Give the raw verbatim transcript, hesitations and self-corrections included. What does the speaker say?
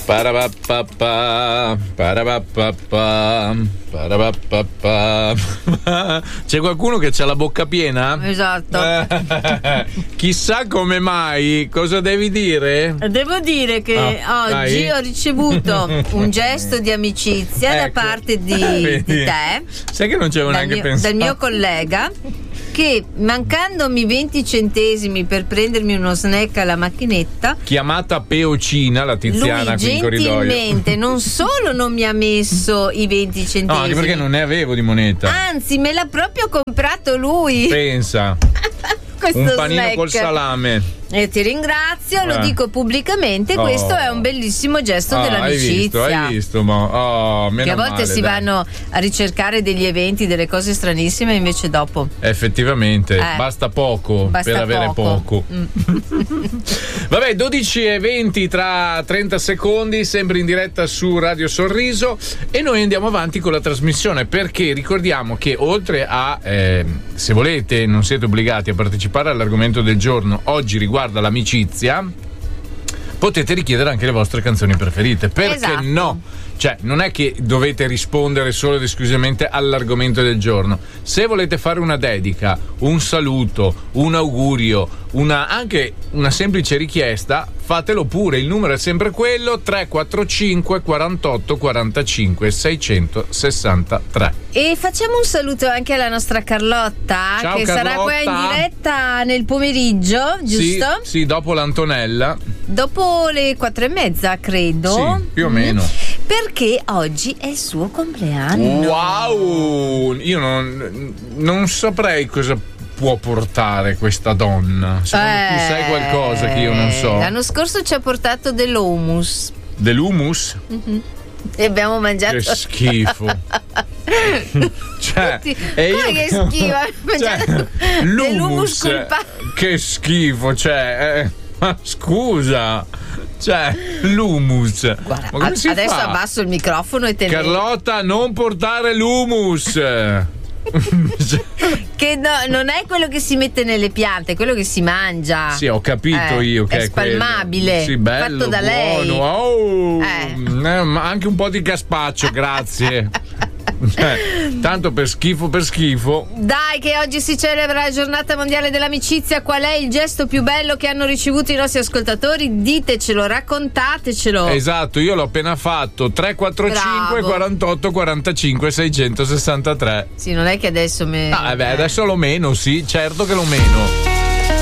Parapappa, parapappa, parapappa. C'è qualcuno che c'ha la bocca piena? Esatto. Chissà come mai. Cosa devi dire? Devo dire che Ah, oggi dai. ho ricevuto un gesto di amicizia Ecco. da parte di, Vedi? di te, Sai che non ci avevo dal neanche mio, pensato. dal mio collega, che mancandomi venti centesimi per prendermi uno snack alla macchinetta, Chiamata Peocina, la tiziana lui qui in corridoio. gentilmente non solo non mi ha messo i venti centesimi, No, anche perché non ne avevo di moneta. anzi me l'ha proprio comprato lui. Pensa. Questo Un panino snack. col salame. E ti ringrazio, lo Eh. dico pubblicamente. Oh. Questo è un bellissimo gesto Ah, hai dell'amicizia. visto, hai visto, ma oh, meno Che a volte male, si dai. vanno a ricercare degli eventi, delle cose stranissime, e invece dopo. Effettivamente, Eh. basta poco Basta per avere poco. poco. Mm. Vabbè, dodici e venti tra trenta secondi, sempre in diretta su Radio Sorriso, e noi andiamo avanti con la trasmissione, perché ricordiamo che oltre a, eh, se volete, non siete obbligati a partecipare all'argomento del giorno, oggi riguarda l'amicizia, potete richiedere anche le vostre canzoni preferite. Perché Esatto. no? Cioè, non è che dovete rispondere solo ed esclusivamente all'argomento del giorno. Se volete fare una dedica, un saluto, un augurio, una, anche una semplice richiesta, fatelo pure. Il numero è sempre quello: tre quattro cinque quarantotto quarantacinque seicentosessantatré. E facciamo un saluto anche alla nostra Carlotta, Ciao, che sarà qua in Carlotta. diretta nel pomeriggio, giusto? Sì, sì, dopo l'Antonella. Dopo le quattro e mezza, credo. Sì, più o meno. Perché oggi è il suo compleanno. Wow! Io non, non saprei cosa può portare questa donna. Secondo me tu sai qualcosa che io non so. L'anno scorso ci ha portato dell'hummus Dell'humus? e abbiamo mangiato. Che schifo. Cioè, Tutti- e io come che schifo? Hai mangiato cioè, dell'hummus l'humus, col pa- che schifo, cioè, eh, ma scusa, cioè, l'humus. Guarda, Ma come a- si adesso fa? abbasso il microfono e te ne. Carlotta, non portare l'humus. Che no, non è quello che si mette nelle piante, è quello che si mangia. Sì, ho capito Eh, io che è è quello. spalmabile, Sì, bello, fatto da lei. buono. Oh, Eh. eh, ma anche un po' di gazpacho, grazie. Eh, tanto per schifo per schifo. Dai, che oggi si celebra la giornata mondiale dell'amicizia. Qual è il gesto più bello che hanno ricevuto i nostri ascoltatori? Ditecelo, raccontatecelo. Esatto, io l'ho appena fatto. Tre quattro cinque Bravo. quarantotto quarantacinque seicentosessantatré. Sì, non è che adesso me. Ah, beh, adesso lo meno, sì, certo che lo meno.